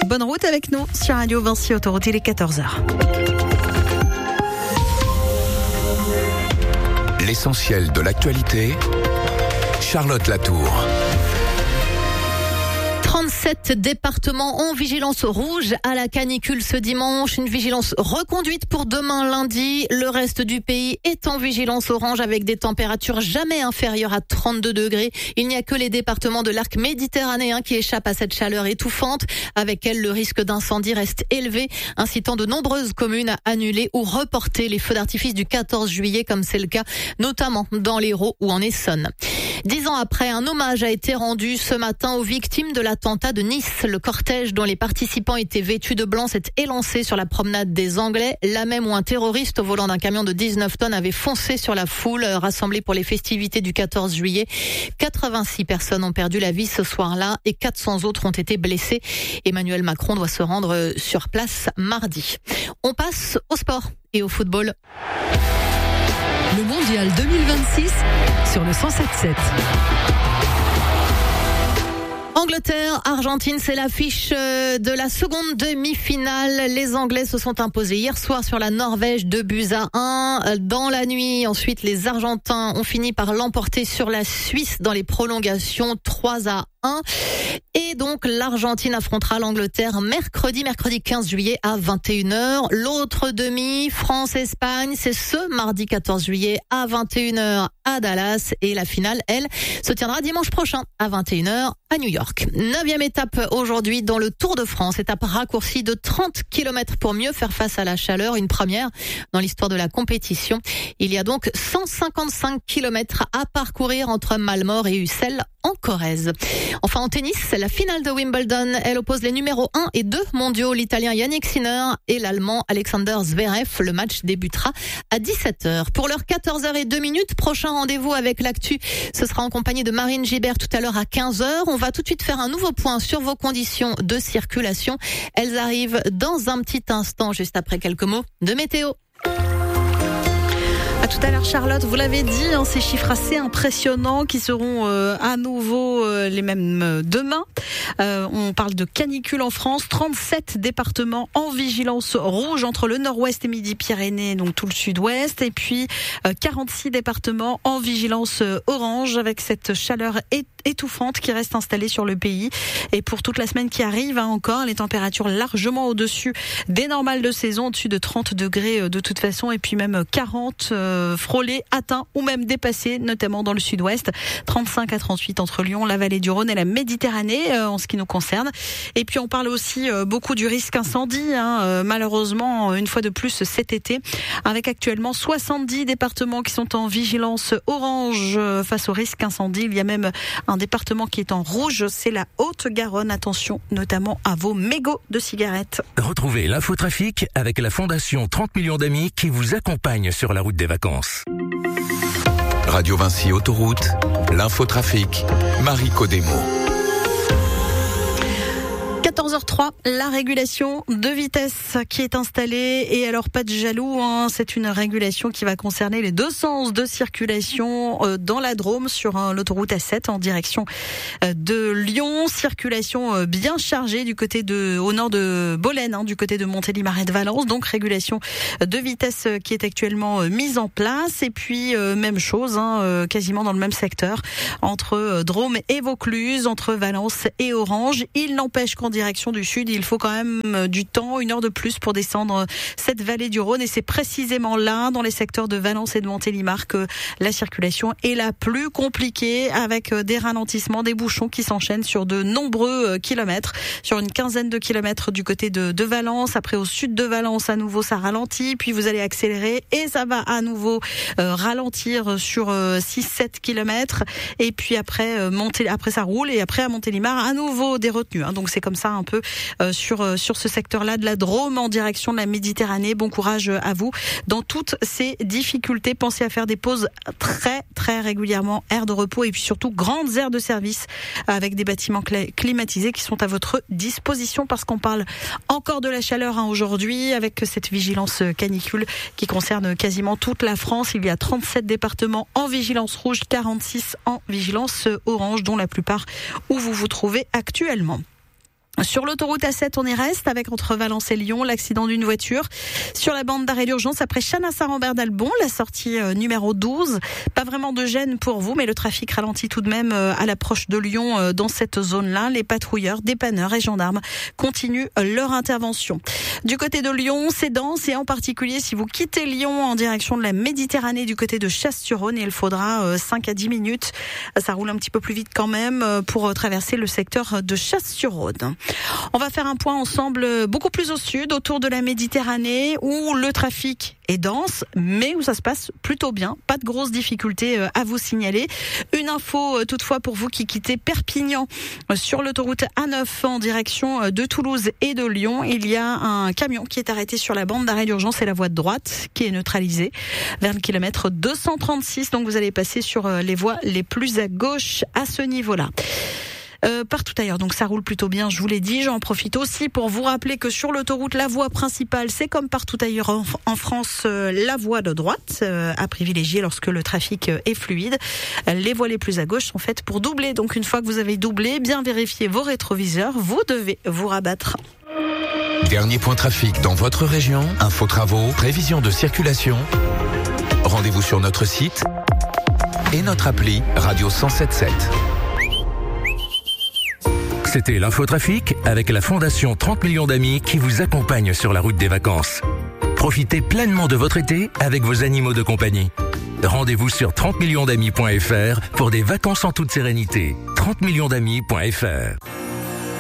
Bonne route avec nous sur Radio Vinci Autoroute, il est 14h. L'essentiel de l'actualité, Charlotte Latour. 37 départements en vigilance rouge à la canicule ce dimanche. Une vigilance reconduite pour demain lundi. Le reste du pays est en vigilance orange avec des températures jamais inférieures à 32 degrés. Il n'y a que les départements de l'arc méditerranéen qui échappent à cette chaleur étouffante. Avec elle, le risque d'incendie reste élevé, incitant de nombreuses communes à annuler ou reporter les feux d'artifice du 14 juillet, comme c'est le cas notamment dans l'Hérault ou en Essonne. 10 ans après, un hommage a été rendu ce matin aux victimes de l'attentat de Nice. Le cortège dont les participants étaient vêtus de blanc s'est élancé sur la promenade des Anglais, là même où un terroriste au volant d'un camion de 19 tonnes avait foncé sur la foule rassemblée pour les festivités du 14 juillet. 86 personnes ont perdu la vie ce soir-là et 400 autres ont été blessées. Emmanuel Macron doit se rendre sur place mardi. On passe au sport et au football. Le Mondial 2026 sur le 107.7. Angleterre, Argentine, c'est l'affiche de la seconde demi-finale. Les Anglais se sont imposés hier soir sur la Norvège 2-1. Dans la nuit, ensuite, les Argentins ont fini par l'emporter sur la Suisse dans les prolongations 3-1. Et donc, l'Argentine affrontera l'Angleterre mercredi 15 juillet à 21h. L'autre demi, France-Espagne, c'est ce mardi 14 juillet à 21h à Dallas. Et la finale, elle, se tiendra dimanche prochain à 21h à New York. 9e étape aujourd'hui dans le Tour de France. Étape raccourcie de 30 km pour mieux faire face à la chaleur. Une première dans l'histoire de la compétition. Il y a donc 155 km à parcourir entre Malmort et Ussel en Corrèze. Enfin, en tennis, la finale de Wimbledon, elle oppose les numéros 1 et 2 mondiaux, l'Italien Yannick Sinner et l'Allemand Alexander Zverev. Le match débutera à 17h. Pour l'heure 14h02, prochain rendez-vous avec l'actu, ce sera en compagnie de Marine Gibert tout à l'heure à 15h. On va tout de suite faire un nouveau point sur vos conditions de circulation. Elles arrivent dans un petit instant, juste après quelques mots de météo. À tout à l'heure, Charlotte, vous l'avez dit, ces chiffres assez impressionnants qui seront à nouveau les mêmes demain. On parle de canicule en France, 37 départements en vigilance rouge entre le nord-ouest et Midi-Pyrénées, donc tout le sud-ouest, et puis 46 départements en vigilance orange avec cette chaleur étouffante qui reste installée sur le pays. Et pour toute la semaine qui arrive, encore, les températures largement au-dessus des normales de saison, au-dessus de 30 degrés de toute façon, et puis même 40 frôlés, atteints ou même dépassés, notamment dans le sud-ouest. 35 à 38 entre Lyon, la vallée du Rhône et la Méditerranée en ce qui nous concerne. Et puis on parle aussi beaucoup du risque incendie, malheureusement, une fois de plus cet été, avec actuellement 70 départements qui sont en vigilance orange face au risque incendie. Il y a même un département qui est en rouge, c'est la Haute-Garonne. Attention notamment à vos mégots de cigarettes. Retrouvez l'infotrafic avec la Fondation 30 millions d'amis qui vous accompagne sur la route des vacances. Radio Vinci Autoroute, l'infotrafic, Marie Codemo. 14h03, la régulation de vitesse qui est installée. Et alors, pas de jaloux, c'est une régulation qui va concerner les deux sens de circulation dans la Drôme sur l'autoroute A7 en direction de Lyon. Circulation bien chargée du côté au nord de Bolène, du côté de Montélimar et de Valence. Donc, régulation de vitesse qui est actuellement mise en place. Et puis, même chose, quasiment dans le même secteur, entre Drôme et Vaucluse, entre Valence et Orange. Il n'empêche qu'en direction du sud, il faut quand même du temps, 1 heure de plus pour descendre cette vallée du Rhône, et c'est précisément là, dans les secteurs de Valence et de Montélimar, que la circulation est la plus compliquée, avec des ralentissements, des bouchons qui s'enchaînent sur de nombreux kilomètres, sur une quinzaine de kilomètres du côté de Valence. Après, au sud de Valence, à nouveau ça ralentit, puis vous allez accélérer et ça va à nouveau ralentir sur 6-7 kilomètres, et puis après ça roule, et après à Montélimar à nouveau des retenues, donc c'est comme ça un peu sur ce secteur-là de la Drôme en direction de la Méditerranée. Bon courage à vous dans toutes ces difficultés. Pensez à faire des pauses très très régulièrement, aires de repos et puis surtout grandes aires de service avec des bâtiments climatisés qui sont à votre disposition, parce qu'on parle encore de la chaleur aujourd'hui avec cette vigilance canicule qui concerne quasiment toute la France. Il y a 37 départements en vigilance rouge, 46 en vigilance orange, dont la plupart où vous vous trouvez actuellement. Sur l'autoroute A7, on y reste avec entre Valence et Lyon, l'accident d'une voiture sur la bande d'arrêt d'urgence après Chana-Saint-Rambert-d'Albon, la sortie numéro 12. Pas vraiment de gêne pour vous, mais le trafic ralentit tout de même à l'approche de Lyon dans cette zone-là. Les patrouilleurs, dépanneurs et gendarmes continuent leur intervention. Du côté de Lyon, c'est dense et en particulier si vous quittez Lyon en direction de la Méditerranée du côté de Chasse-sur-Rhône, il faudra 5 à 10 minutes. Ça roule un petit peu plus vite quand même pour traverser le secteur de Chasse-sur-Rhône. On va faire un point ensemble beaucoup plus au sud, autour de la Méditerranée, où le trafic est dense, mais où ça se passe plutôt bien. Pas de grosses difficultés à vous signaler. Une info toutefois pour vous qui quittez Perpignan sur l'autoroute A9 en direction de Toulouse et de Lyon. Il y a un camion qui est arrêté sur la bande d'arrêt d'urgence et la voie de droite qui est neutralisée vers le kilomètre 236. Donc vous allez passer sur les voies les plus à gauche à ce niveau-là. Partout ailleurs, donc ça roule plutôt bien, je vous l'ai dit. J'en profite aussi pour vous rappeler que sur l'autoroute, la voie principale, c'est comme partout ailleurs en France, la voie de droite à privilégier lorsque le trafic est fluide. Les voies les plus à gauche sont faites pour doubler. Donc une fois que vous avez doublé, bien vérifier vos rétroviseurs, vous devez vous rabattre. Dernier point trafic dans votre région, info travaux, prévision de circulation. Rendez-vous sur notre site et notre appli Radio 107.7. C'était l'infotrafic avec la Fondation 30 millions d'amis qui vous accompagne sur la route des vacances. Profitez pleinement de votre été avec vos animaux de compagnie. Rendez-vous sur 30millionsdamis.fr pour des vacances en toute sérénité. 30millionsdamis.fr